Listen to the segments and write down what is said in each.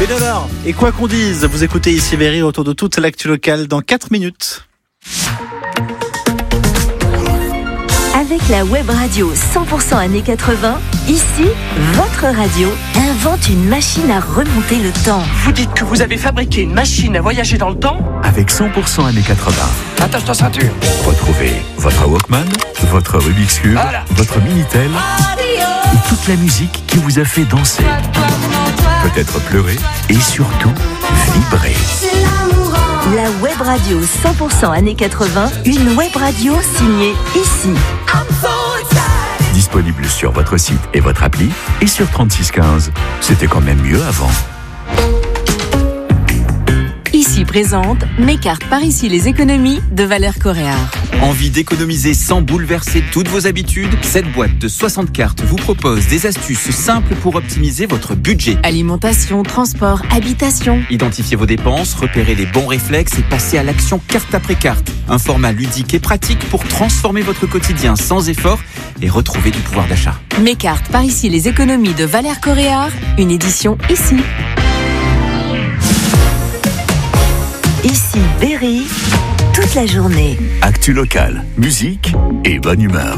alors, et quoi qu'on dise, vous écoutez ici Berry autour de toute l'actu locale dans 4 minutes. Avec la web radio 100% années 80, ici, votre radio invente une machine à remonter le temps. Vous dites que vous avez fabriqué une machine à voyager dans le temps ? Avec 100% années 80. Attache ta ceinture. Retrouvez votre Walkman, votre Rubik's Cube, Voilà. votre Minitel et toute la musique qui vous a fait danser, peut-être pleurer et surtout vibrer. La web radio 100% années 80, une web radio signée ici. Disponible sur votre site et votre appli et sur 3615. C'était quand même mieux avant. Ici présente mes cartes par ici les économies de Valeurs Coréard. Envie d'économiser sans bouleverser toutes vos habitudes ? Cette boîte de 60 cartes vous propose des astuces simples pour optimiser votre budget. Alimentation, transport, habitation. Identifiez vos dépenses, repérez les bons réflexes et passez à l'action carte après carte. Un format ludique et pratique pour transformer votre quotidien sans effort et retrouver du pouvoir d'achat. Mes cartes par ici les économies de Valeurs Coréard, une édition ici. Ici Berry, toute la journée. Actu locale, musique et bonne humeur.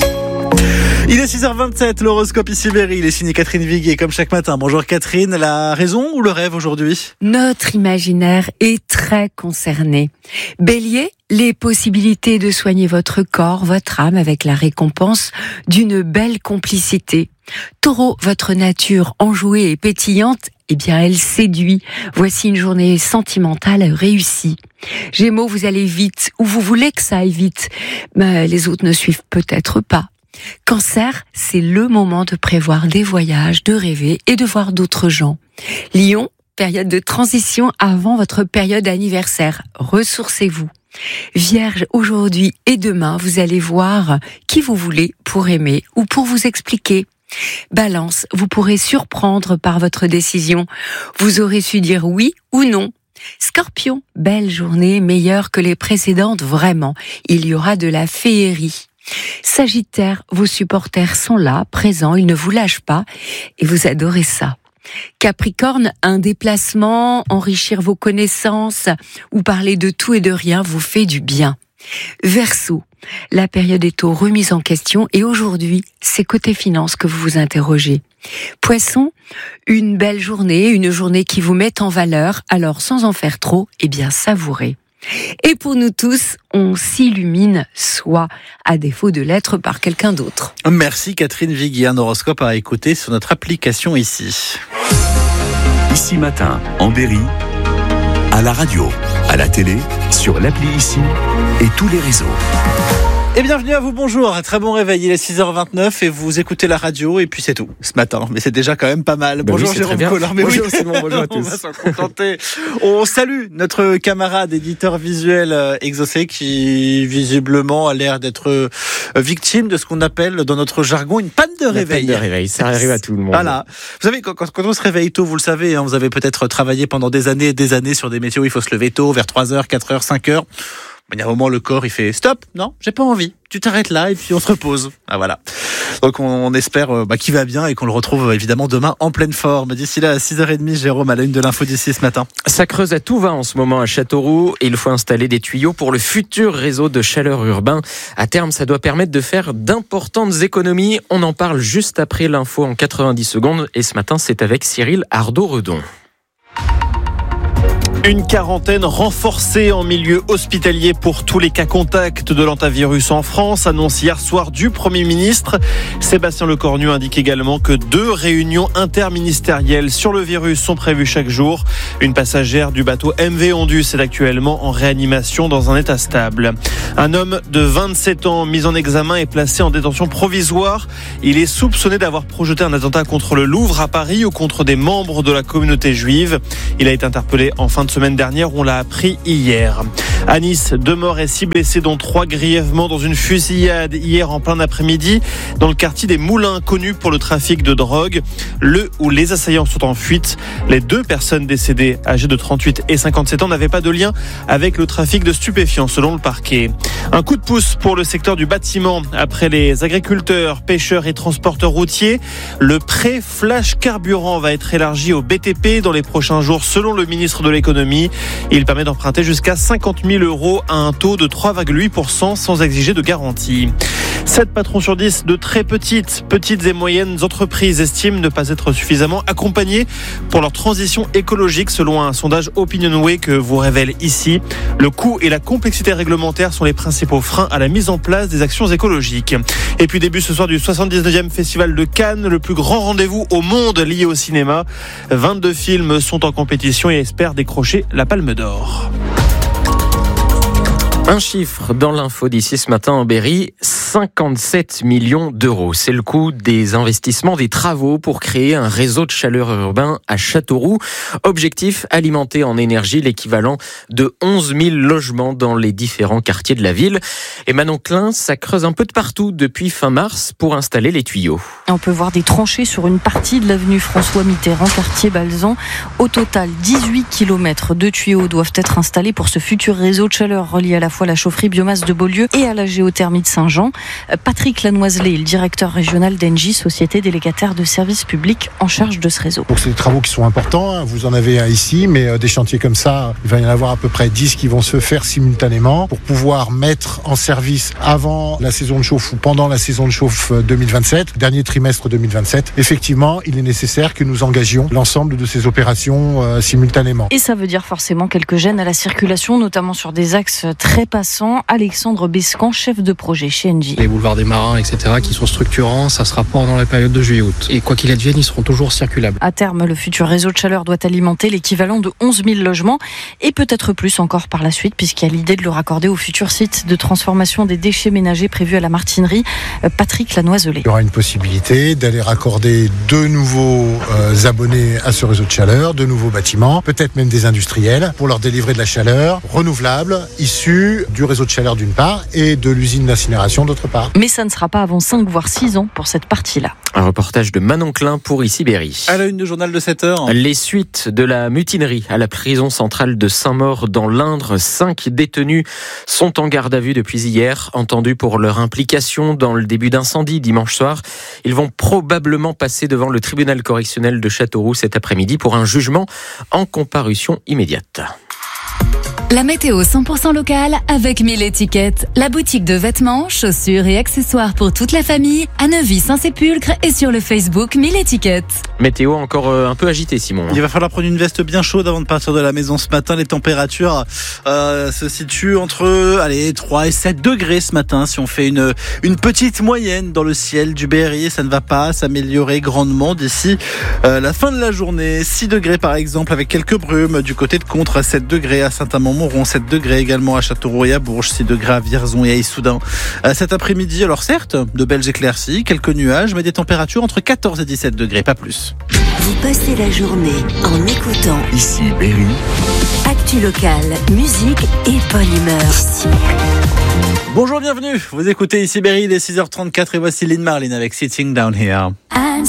Il est 6h27, l'horoscope ici Berry, il est signé Catherine Viguier comme chaque matin. Bonjour Catherine, la raison ou le rêve aujourd'hui ? Notre imaginaire est très concerné. Bélier, les possibilités de soigner votre corps, votre âme avec la récompense d'une belle complicité. Taureau, votre nature enjouée et pétillante, eh bien elle séduit. Voici une journée sentimentale réussie. Gémeaux, vous allez vite, ou vous voulez que ça aille vite, mais les autres ne suivent peut-être pas. Cancer, c'est le moment de prévoir des voyages, de rêver et de voir d'autres gens. Lion, période de transition avant votre période anniversaire. Ressourcez-vous. Vierge, aujourd'hui et demain, vous allez voir qui vous voulez pour aimer ou pour vous expliquer. Balance, vous pourrez surprendre par votre décision. Vous aurez su dire oui ou non. Scorpion, belle journée, meilleure que les précédentes, vraiment. Il y aura de la féerie. Sagittaire, vos supporters sont là, présents, ils ne vous lâchent pas et vous adorez ça. Capricorne, un déplacement, enrichir vos connaissances ou parler de tout et de rien vous fait du bien. Verseau, la période est aux remises en question et aujourd'hui, c'est côté finance que vous vous interrogez. Poisson, une belle journée, une journée qui vous met en valeur, alors sans en faire trop, eh bien savourez. Et pour nous tous, on s'illumine soi, à défaut de l'être par quelqu'un d'autre. Merci Catherine Viguier, un horoscope à écouter sur notre application ici. Ici matin, en Berry, à la radio, à la télé, sur l'appli ici et tous les réseaux. Et bienvenue à vous, bonjour, un très bon réveil, il est 6h29 et vous écoutez la radio et puis c'est tout ce matin, mais c'est déjà quand même pas mal. Bonjour oui, Jérôme Collard, bonjour Simon, bonjour à tous. On va s'en contenter. On salue notre camarade éditeur visuel exaucé qui visiblement a l'air d'être victime de ce qu'on appelle dans notre jargon une panne de réveil. Panne de réveil, ça arrive à tout le monde. Voilà. Vous savez, quand on se réveille tôt, vous le savez, hein, vous avez peut-être travaillé pendant des années et des années sur des métiers où il faut se lever tôt, vers 3h, 4h, 5h. Il y a un moment, le corps, il fait stop, non, j'ai pas envie. Tu t'arrêtes là et puis on se repose. Ah voilà. Donc on espère qu'il va bien et qu'on le retrouve évidemment demain en pleine forme. D'ici là, à 6h30, Jérôme, à la une de l'info d'ici ce matin. Ça creuse à tout va en ce moment à Châteauroux et il faut installer des tuyaux pour le futur réseau de chaleur urbain. À terme, ça doit permettre de faire d'importantes économies. On en parle juste après l'info en 90 secondes et ce matin, c'est avec Cyril Ardo-Redon. Une quarantaine renforcée en milieu hospitalier pour tous les cas contacts de l'hantavirus en France, annonce hier soir du Premier ministre. Sébastien Lecornu indique également que 2 réunions interministérielles sur le virus sont prévues chaque jour. Une passagère du bateau MV Ondus est actuellement en réanimation dans un état stable. Un homme de 27 ans mis en examen est placé en détention provisoire. Il est soupçonné d'avoir projeté un attentat contre le Louvre à Paris ou contre des membres de la communauté juive. Il a été interpellé en fin de de semaine dernière, on l'a appris hier. À Nice, 2 morts et 6 blessés, dont 3 grièvement dans une fusillade hier en plein après-midi dans le quartier des Moulins, connu pour le trafic de drogue. Le ou les assaillants sont en fuite. Les 2 personnes décédées, âgées de 38 et 57 ans, n'avaient pas de lien avec le trafic de stupéfiants, selon le parquet. Un coup de pouce pour le secteur du bâtiment. Après les agriculteurs, pêcheurs et transporteurs routiers, le prêt flash carburant va être élargi au BTP dans les prochains jours, selon le ministre de l'économie. Il permet d'emprunter jusqu'à 50 000 € à un taux de 3,8% sans exiger de garantie. 7 patrons sur 10 de très petites et moyennes entreprises estiment ne pas être suffisamment accompagnés pour leur transition écologique, selon un sondage Opinionway que vous révèle ici. Le coût et la complexité réglementaire sont les principaux freins à la mise en place des actions écologiques. Et puis début ce soir du 79e Festival de Cannes, le plus grand rendez-vous au monde lié au cinéma. 22 films sont en compétition et espèrent décrocher la Palme d'Or. Un chiffre dans l'info d'ici ce matin en Berry, 57 millions d'euros. C'est le coût des investissements, des travaux pour créer un réseau de chaleur urbain à Châteauroux. Objectif, alimenter en énergie l'équivalent de 11 000 logements dans les différents quartiers de la ville. Et Manon Klein, ça creuse un peu de partout depuis fin mars pour installer les tuyaux. On peut voir des tranchées sur une partie de l'avenue François Mitterrand, quartier Balzan. Au total, 18 km de tuyaux doivent être installés pour ce futur réseau de chaleur relié à la fois à la chaufferie biomasse de Beaulieu et à la géothermie de Saint-Jean. Patrick Lanoiselet est le directeur régional d'Engie, société délégataire de services publics en charge de ce réseau. Donc c'est des travaux qui sont importants, vous en avez un ici, mais des chantiers comme ça, il va y en avoir à peu près 10 qui vont se faire simultanément pour pouvoir mettre en service avant la saison de chauffe ou pendant la saison de chauffe 2027, dernier trimestre 2027. Effectivement, il est nécessaire que nous engagions l'ensemble de ces opérations simultanément. Et ça veut dire forcément quelques gênes à la circulation, notamment sur des axes très passants. Alexandre Bescan, chef de projet chez Engie. Les boulevards des Marins, etc., qui sont structurants, ça sera pendant la période de juillet-août. Et quoi qu'il advienne, ils seront toujours circulables. À terme, le futur réseau de chaleur doit alimenter l'équivalent de 11 000 logements et peut-être plus encore par la suite, puisqu'il y a l'idée de le raccorder au futur site de transformation des déchets ménagers prévu à la Martinerie. Patrick Lanoiselet. Il y aura une possibilité d'aller raccorder 2 nouveaux abonnés à ce réseau de chaleur, 2 nouveaux bâtiments, peut-être même des industriels, pour leur délivrer de la chaleur renouvelable, issue du réseau de chaleur d'une part et de l'usine d'incinération d'autre part. Mais ça ne sera pas avant 5 voire 6 ans pour cette partie-là. Un reportage de Manon Klein pour Ici Berry. À la une du journal de 7h. Les suites de la mutinerie à la prison centrale de Saint-Maur dans l'Indre. 5 détenus sont en garde à vue depuis hier, entendus pour leur implication dans le début d'incendie dimanche soir. Ils vont probablement passer devant le tribunal correctionnel de Châteauroux cet après-midi pour un jugement en comparution immédiate. La météo 100% locale avec 1000 étiquettes. La boutique de vêtements, chaussures et accessoires pour toute la famille à Neuvy-Saint-Sépulcre et sur le Facebook 1000 étiquettes. Météo encore un peu agitée, Simon. Il va falloir prendre une veste bien chaude avant de partir de la maison ce matin. Les températures se situent entre 3 et 7 degrés ce matin. Si on fait une petite moyenne dans le ciel du Berry, ça ne va pas s'améliorer grandement d'ici la fin de la journée. 6 degrés par exemple avec quelques brumes du côté de Contre, 7 degrés à Saint-Amand-Montron, 7 degrés également à Châteauroux et à Bourges, 6 degrés à Vierzon et à Issoudun. Cet après-midi, alors certes, de belles éclaircies, quelques nuages, mais des températures entre 14 et 17 degrés, pas plus. Vous passez la journée en écoutant Ici Berry. Actu locale, musique et bonne humeur. Ici. Bonjour, bienvenue. Vous écoutez Ici Berry, il est 6h34 et voici Lynn Marlin avec Sitting Down Here. I'm